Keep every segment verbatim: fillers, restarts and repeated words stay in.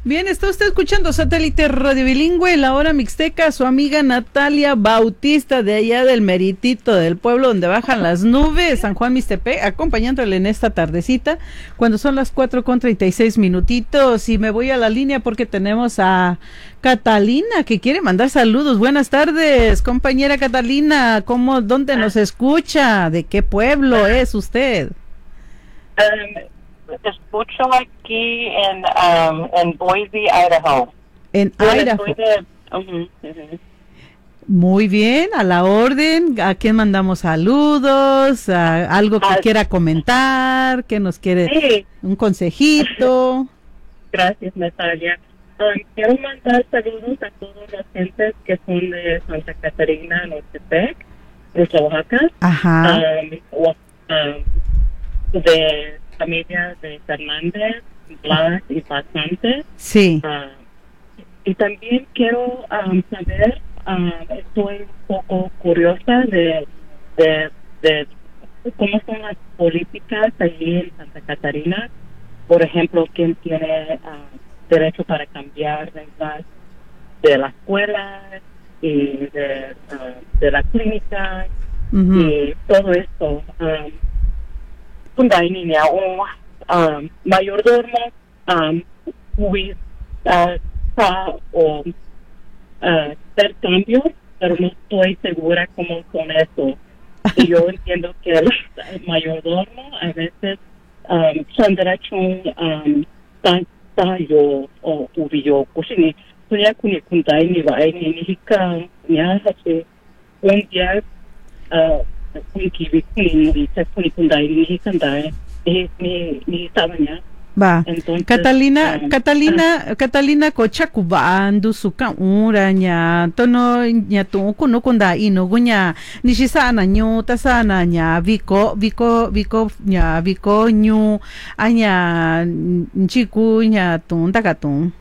Bien, está usted escuchando Satélite Radio Bilingüe, la hora mixteca, su amiga Natalia Bautista, de allá del meritito del pueblo donde bajan las nubes, San Juan Mixtepec, acompañándole en esta tardecita, cuando son las cuatro con treinta y seis minutitos, y me voy a la línea porque tenemos a Catalina, que quiere mandar saludos. Buenas tardes, compañera Catalina, ¿cómo, dónde nos escucha? ¿De qué pueblo es usted? Um, escucho aquí en, um, en Boise, Idaho. En Bueno, Idaho. soy de- ujú, ujú. Muy bien, a la orden. ¿A quién mandamos saludos? ¿A algo que Ah, quiera comentar? ¿Qué nos quiere? Sí, ¿Un consejito? gracias, Natalia. Um, quiero mandar saludos a todas las gentes que son de Santa Catarina, Nortepec, de Oaxaca, Ajá. um, o- um, de familia de Fernández, Blas y Pasante. Sí. Ah, y también quiero um, saber, um, estoy un poco curiosa de, de, de cómo son las políticas allí en Santa Catarina. Por ejemplo, quién tiene ah, derecho para cambiar reglas de la escuela y de, ah, de la clínica Ujú. y todo esto. Um, Kung niya o um, mayordomo um, huwi uh, sa o uh, hacer cambios, pero no estoy segura cómo son eso. Y yo entiendo que el mayordomo a veces um, son derechos um, tan tayo o ubiyo kushini suya kuni kuntai ni ba ai ni hika nya hache un día uh, kuni kibi kuni ni ta kuni kundai ni hika ndai ni ni ni tabanya. Va. Entonces, Catalina, um, Catalina, Catalina kocha kubandu suka ura nya tono nya tu kuno kunda ino gunya nishisana nyu tasana nya viko viko viko nya viko nyu anya nchiku nya tun takatun.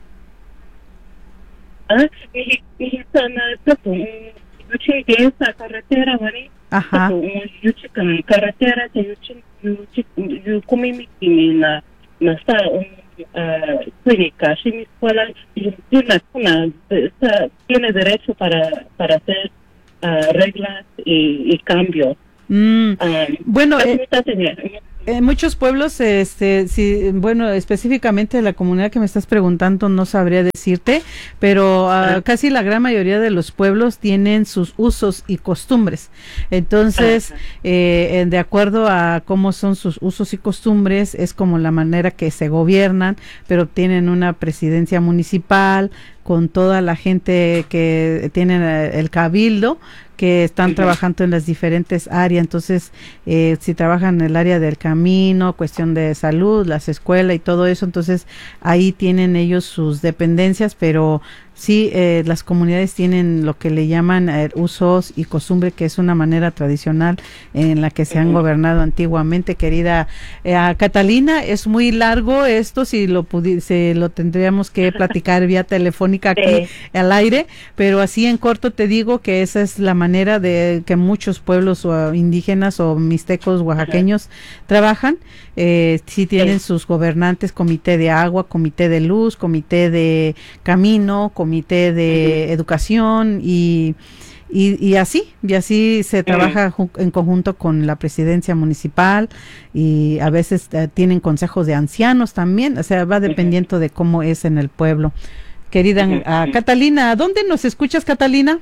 ah ni ni sana tapu yuchi de esa carretera wani. Ajá. Tapu yuchi kan carretera te yuchi yuchi yu kumimi na na sa un uh, clínica, si mi escuela tiene, una, una, tiene derecho para, para hacer uh, reglas y, y cambios. Mm. Um, Bueno, eh, eh, en muchos pueblos, este, sí, bueno, específicamente la comunidad que me estás preguntando no sabría decirte, pero uh, Ah. casi la gran mayoría de los pueblos tienen sus usos y costumbres. Entonces, eh, de acuerdo a cómo son sus usos y costumbres, es como la manera que se gobiernan, pero tienen una presidencia municipal con toda la gente que tienen el cabildo, que están Ujú. trabajando en las diferentes áreas. Entonces, eh, si trabajan en el área del camino, cuestión de salud, las escuelas y todo eso, entonces ahí tienen ellos sus dependencias, pero sí, eh, las comunidades tienen lo que le llaman eh, usos y costumbre, que es una manera tradicional en la que se han Ujú. gobernado antiguamente, querida eh, Catalina. Es muy largo esto, si lo pudiese, lo tendríamos que platicar vía telefónica aquí Sí. al aire, pero así en corto te digo que esa es la manera de que muchos pueblos o indígenas o mixtecos oaxaqueños trabajan. Eh, sí tienen Sí. sus gobernantes, comité de agua, comité de luz, comité de camino, comité de Ujú. educación y Y, y así, y así se trabaja ju- en conjunto con la presidencia municipal y a veces eh, tienen consejos de ancianos también, o sea, va dependiendo de cómo es en el pueblo. Querida Ujú, ah, ujú. Catalina, ¿dónde nos escuchas, Catalina?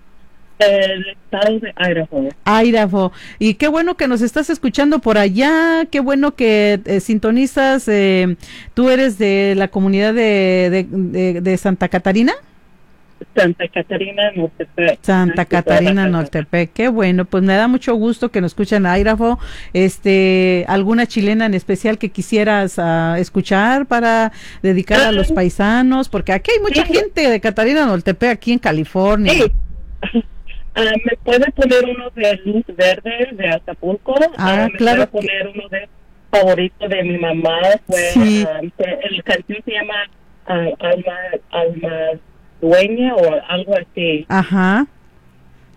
El estado de Idaho. Idaho. Y qué bueno que nos estás escuchando por allá, qué bueno que eh, sintonizas, eh, tú eres de la comunidad de, de, de, de Santa Catarina. Santa Catarina, Nortepec. Santa Catarina, Nortepec, qué bueno, pues me da mucho gusto que nos escuchen a Idaho. Este, ¿alguna chilena en especial que quisieras uh, escuchar para dedicar a los paisanos? Porque aquí hay mucha Sí. gente de Catarina, Nortepec, aquí en California. Sí. Ah, ¿me puede poner uno de luz verde de Acapulco? Ah, ¿me claro puede que- poner uno de favorito de mi mamá? Fue, Sí. ah, el canción se llama ah, Alma, Alma Dueña o algo así. Ajá.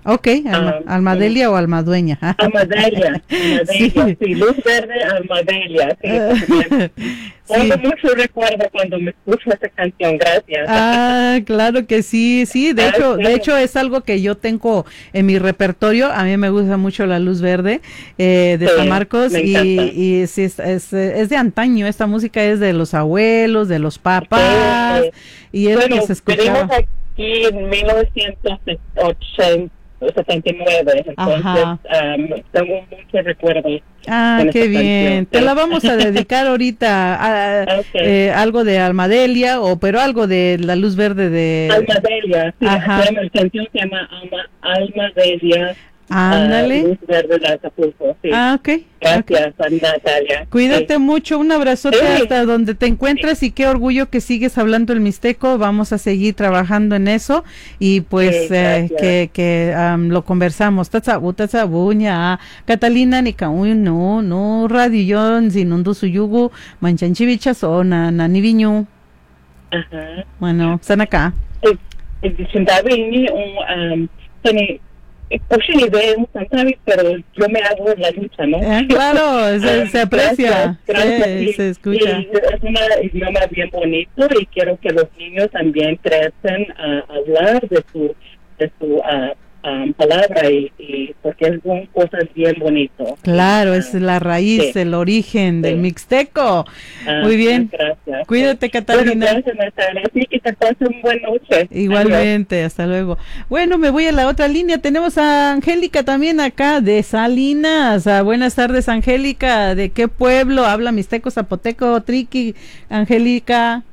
Ok, Alma, Um, Almadelia o Almadueña. Almadelia, Almadelia, Sí. sí. Luz verde, Almadelia, sí, porque me Sí. pongo mucho recuerdo cuando me escucho esa canción, gracias. Ah, claro que sí, sí, de Ah, hecho, sí. de hecho es algo que yo tengo en mi repertorio, a mí me gusta mucho la luz verde eh, de Sí, San Marcos me y, encanta. y sí, es, es, es de antaño, esta música es de los abuelos, de los papás Sí. y es lo que Bueno, se venimos escuchaba. aquí en mil novecientos setenta y nueve, entonces Ajá. um, tengo muchos recuerdos Ah, con qué esta bien. canción. Te Sí. la vamos a dedicar ahorita a, Ok. eh, algo de Almadelia o pero algo de la luz verde de. Almadelia, sí, Ajá. se llama- la canción se llama Alma, Almadelia, ah, Ándale. Luz Verde de Acapulco, sí. Ah, ok. Ok. Gracias, Natalia. Cuídate Sí. mucho, un abrazote Sí. hasta donde te encuentres y qué orgullo que sigues hablando el mixteco. Vamos a seguir trabajando en eso y pues Sí, eh, gracias. que, que am, lo conversamos. Tatsabu, tatsabu, ña. Catalina ni kauy no, no radio yon sinundu suyugu manchanchivichas o na naniviñu. Ajá. Bueno, están acá. Eh, eh, Shindabi, un, um, tiene, eh, oye, ni ve un cantabi, pero yo me hago la lucha, ¿no? Eh, claro, se, Ah, se aprecia, gracias, gracias. se, Y- se escucha. y es un idioma bien bonito y quiero que los niños también crecen a hablar de su, de su ah, ah, palabra y, y porque es un cosa bien bonito. Claro, Ah, es la raíz, sí. el origen del Sí. mixteco. ah, Muy bien. Gracias. Cuídate, Sí. Catalina. Bueno, gracias, Natalia. Sí, que te pasen una buena noche. Adiós. Igualmente, hasta luego. Bueno, me voy a la otra línea. Tenemos a Angélica también acá de Salinas. Ah, buenas tardes, Angélica. ¿De qué pueblo? Habla mixteco, zapoteco, triqui, Angélica.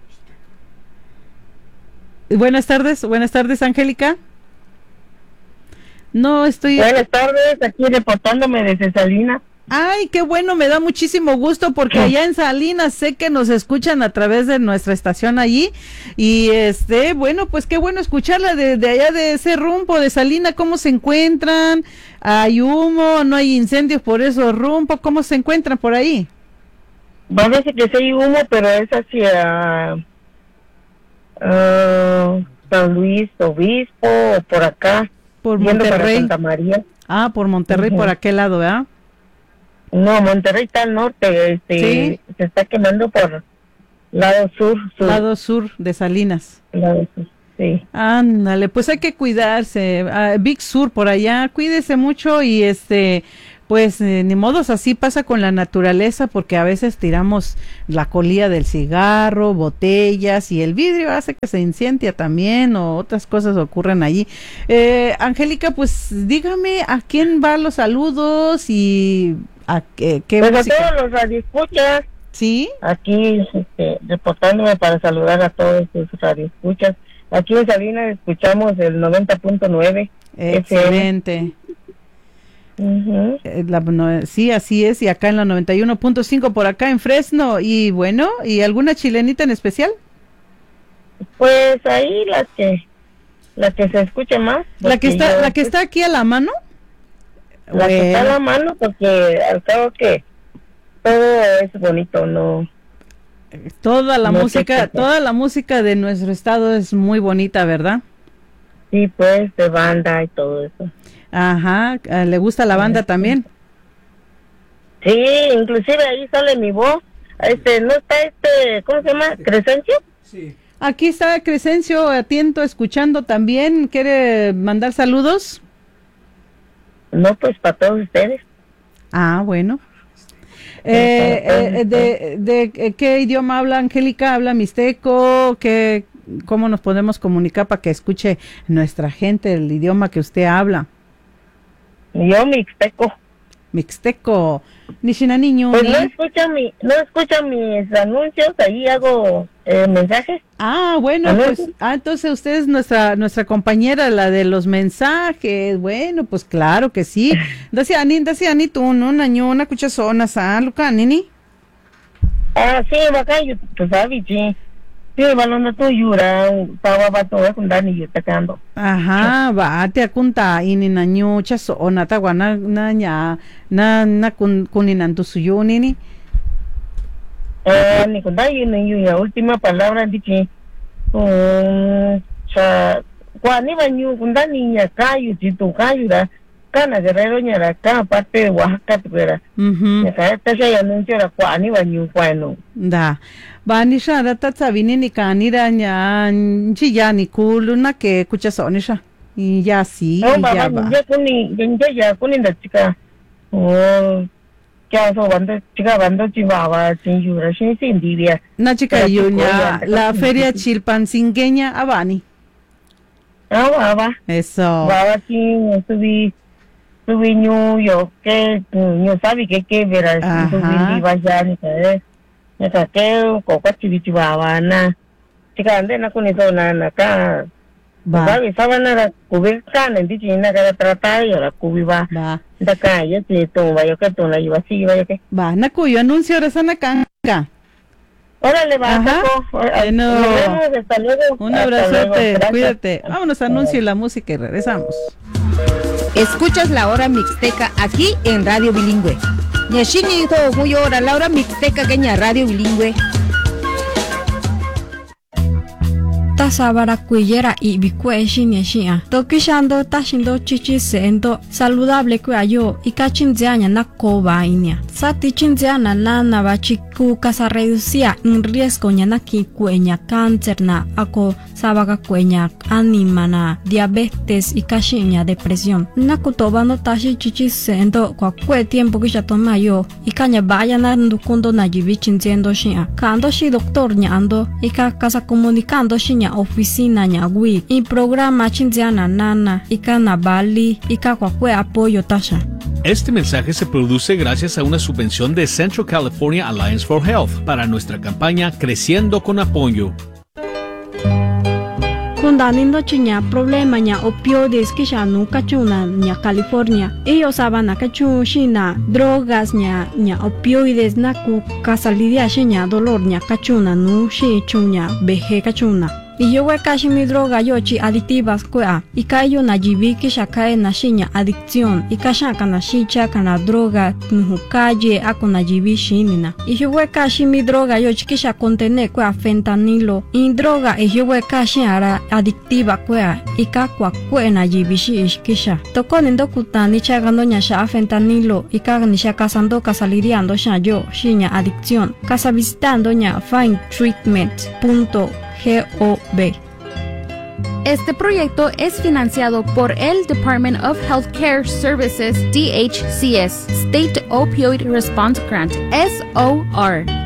Buenas tardes, buenas tardes, Angélica. No estoy. Buenas tardes, aquí reportándome desde Salinas. Ay, qué bueno, me da muchísimo gusto porque allá en Salinas sé que nos escuchan a través de nuestra estación allí y este, bueno, pues qué bueno escucharla de, de allá de ese rumbo de Salinas, ¿cómo se encuentran? ¿Hay humo? ¿No hay incendios por esos rumbos? ¿Cómo se encuentran por ahí? Parece que sí hay humo, pero es hacia ah, San Luis Obispo o por acá, Por yendo para Monterrey. Santa María. Ah, por Monterrey, Ujú. por aquel lado, ¿verdad? No, Monterrey está al norte, este, Sí. se está quemando por lado sur, sur, Lado sur de Salinas. lado sur, sí. Ándale, pues hay que cuidarse. Ah, Big Sur por allá, cuídese mucho y este, pues eh, ni modos, así pasa con la naturaleza porque a veces tiramos la colilla del cigarro, botellas y el vidrio hace que se incendia también o otras cosas ocurren allí. Eh, Angélica, pues dígame a quién va los saludos y a qué, qué Pues a música. todos los radioescuchas, ¿Sí? aquí este, reportándome para saludar a todos sus radioescuchas. Aquí en Salinas escuchamos el noventa punto nueve. Excelente. Ujú. Eh, la- no, sí, así es, y acá en la noventa y uno punto cinco por acá en Fresno, y bueno, ¿y alguna chilenita en especial? Pues ahí la que la que se escuche más. La que porque está, yo- la que está aquí a la mano. la que está a Bueno, la mano, porque al cabo que todo es bonito, no. toda la no sé música, qué hacer. toda la música de nuestro estado es muy bonita, ¿verdad? Sí, pues de banda y todo eso. Ajá, eh, ¿le gusta la banda también? Sí, inclusive ahí sale mi voz. Este, no está este, ¿cómo se llama? Crescencio. Aquí está Crescencio, atento, escuchando también, ¿quiere mandar saludos? No, pues para todos ustedes. Ah, bueno. Eh, eh, de, de, eh, ¿qué idioma habla Angélica? ¿Habla mixteco? ¿Qué, ¿Cómo nos podemos comunicar para que escuche nuestra gente el idioma que usted habla? Yo mixteco. Mixteco. Nishina niño. Pues no escuchan mi, no escuchan mis anuncios, ahí hago eh, mensajes. Ah, bueno, ¿Anuncios? pues, ah, entonces usted es nuestra, nuestra compañera, la de los mensajes. Bueno, pues claro que sí. Decía Ani, decía Ani, tú, no, naño, una cuchazona, sa, Luca, nini. Ah, sí, baka yo, pues sabes, sí. Sí, balón na to yura, tawa ba to kung dani yu takando. Ajá, va, te akunta ini na nyo chaso o na tawa na na nya na na kun kuninan tu suyo nini. Eh, ni kung dani yu na yu ya última palabra di que um, sa cuando iba ñu kunda niña cayu chitu cayu da Cana Guerrero ña la acá parte de Oaxaca tuera ña ka esta se anuncio la cuando iba ñu cuando da banisha rata sabini ni kanira nya nchiya ni kuluna que kucha sonisha y ya sí no y ya baba va ya kuni ya ya kuni da chica oh ya so bando chica bando chihuahua sin yura sin sin diria na chica yuña la feria chilpancingueña abani ah baba eso baba aquí subí subí ñu yo que ñu sabe que que verás subí iba ya ni que ni que coco chihuahua na chica ande na kuni so na na ka va sabe sabana la cubir kana ndi china ka trata yo la cubiba va da ka ya te to va yo que to la iba así va yo que va na cuyo anuncio resana kanga. órale va Ajá. Bueno. Hasta luego. Un Hasta abrazote, luego. cuídate. Vámonos a anuncio y la música y regresamos. Escuchas la hora mixteca aquí en Radio Bilingüe. Nyashini to muy hora la hora mixteca queña Radio Bilingüe. Tasabara kuyera y bikue shinya shia. Tokishando tashindo chichi sendo saludable kuayo y kachinzianya na koba inia. Sati chinziana lana bachiku casa reducía en riesgo ñana ki kueña cáncer na ako sabaga kueña anima na diabetes y kashinya depresión. Nakutobando tashi chichi sendo kwa kue tiempo kisha tomayo y kanya vaya na ndukundo na jibi chinziendo shia. Kando shi doctor ñando y ka casa comunicando shinya oficina ñagui y programa chinziana nana y kana bali y ka kwa kue apoyo tasha. Este mensaje se produce gracias a una subvención de Central California Alliance for Health para nuestra campaña Creciendo con Apoyo. Kundanindo chiña problema ña opioides kisha nu kachuna ña California. Ellos saban kachu shina drogas ña ña opioides na ku kasalidia shiña dolor ña kachuna nu shi chuña beje kachuna. Y yo voy casi mi droga yochi adictivas kwea y kayo na jibi kisha kae na shinya adicción y kasha kana shicha kana droga nuhukaje ako na jibi shinina y yo voy casi mi droga yochi kisha contene kwea fentanilo y droga y yo voy casi ara adictiva kwea y kakwa kwe na jibi shi kisha toko nendo kutani chagando nya sha fentanilo y kaga ni sha kasando kasaliriando sha yo shinya adicción casa visitando nya find treatment punto gov. Este proyecto es financiado por el Department of Healthcare Services, D H C S, State Opioid Response Grant, S O R.